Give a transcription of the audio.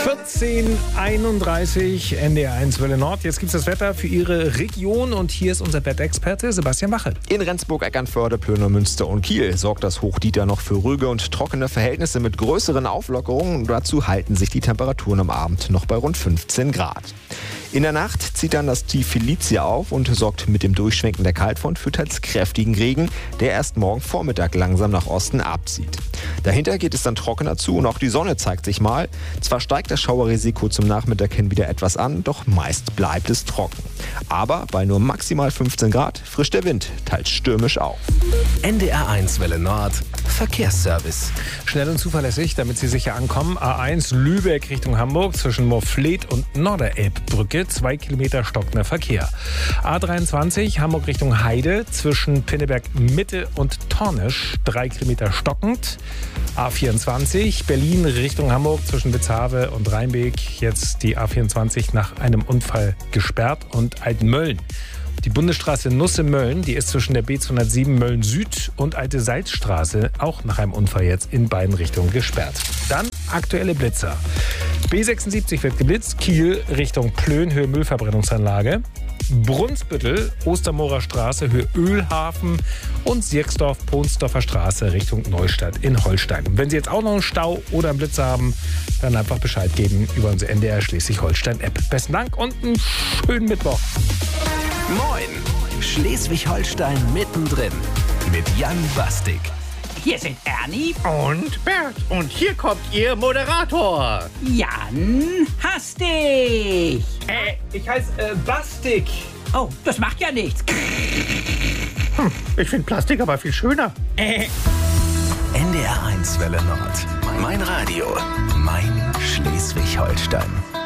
14:31 NDR1 Welle Nord. Jetzt gibt es das Wetter für Ihre Region und hier ist unser Wetterexperte Sebastian Wache. In Rendsburg, Eckernförde, Plönner-Münster und Kiel sorgt das Hochdieter noch für ruhige und trockene Verhältnisse mit größeren Auflockerungen. Dazu halten sich die Temperaturen am Abend noch bei rund 15 Grad. In der Nacht zieht dann das Tief Felicia auf und sorgt mit dem Durchschwenken der Kaltfront für teils kräftigen Regen, der erst morgen Vormittag langsam nach Osten abzieht. Dahinter geht es dann trockener zu und auch die Sonne zeigt sich mal. Zwar steigt das Schauerrisiko zum Nachmittag hin wieder etwas an, doch meist bleibt es trocken. Aber bei nur maximal 15 Grad frischt der Wind teils stürmisch auf. NDR1 Welle Nord Verkehrsservice. Schnell und zuverlässig, damit Sie sicher ankommen. A1 Lübeck Richtung Hamburg zwischen Moorfleet und Norderelbbrücke. 2 Kilometer stockender Verkehr. A23 Hamburg Richtung Heide zwischen Pinneberg Mitte und Tornisch. 3 Kilometer stockend. A24 Berlin Richtung Hamburg zwischen Witzhave und Rheinbeek. Jetzt die A24 nach einem Unfall gesperrt und Altenmölln. Die Bundesstraße Nusse-Mölln, die ist zwischen der B207 Mölln Süd und Alte Salzstraße auch nach einem Unfall jetzt in beiden Richtungen gesperrt. Dann aktuelle Blitzer. B76 wird geblitzt, Kiel Richtung Plön, Höhe Müllverbrennungsanlage. Brunsbüttel, Ostermoorer Straße, Höhe Ölhafen und Sierksdorf, Pohnsdorfer Straße Richtung Neustadt in Holstein. Und wenn Sie jetzt auch noch einen Stau oder einen Blitzer haben, dann einfach Bescheid geben über unsere NDR Schleswig-Holstein-App. Besten Dank und einen schönen Mittwoch. Moin! Schleswig-Holstein mittendrin mit Jan Bastik. Hier sind Ernie Und Bert. Und hier kommt Ihr Moderator. Jan Hastig. Ich heiße Bastik. Oh, das macht ja nichts. Ich finde Plastik aber viel schöner. NDR1 Welle Nord. Mein Radio. Mein Schleswig-Holstein.